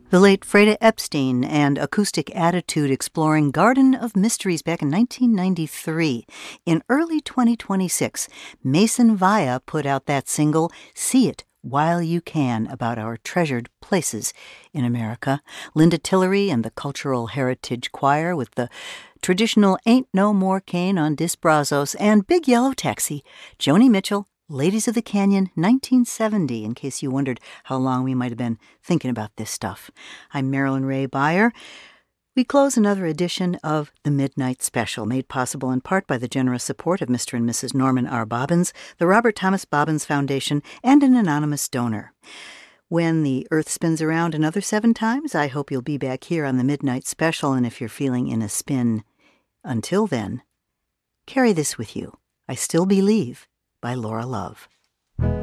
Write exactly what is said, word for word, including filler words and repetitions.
The late Freda Epstein and Acoustic Attitude exploring Garden of Mysteries back in nineteen ninety-three. In early twenty twenty-six, Mason Vaya put out that single, See It While You Can, about our treasured places in America. Linda Tillery and the Cultural Heritage Choir with the traditional Ain't No More Cane on Dis Brazos, and Big Yellow Taxi, Joni Mitchell, Ladies of the Canyon, nineteen seventy, in case you wondered how long we might have been thinking about this stuff. I'm Marilyn Ray Beyer. We close another edition of The Midnight Special, made possible in part by the generous support of Mister and Missus Norman R. Bobbins, the Robert Thomas Bobbins Foundation, and an anonymous donor. When the Earth spins around another seven times, I hope you'll be back here on The Midnight Special, and if you're feeling in a spin until then, carry this with you. I Still Believe, by Laura Love.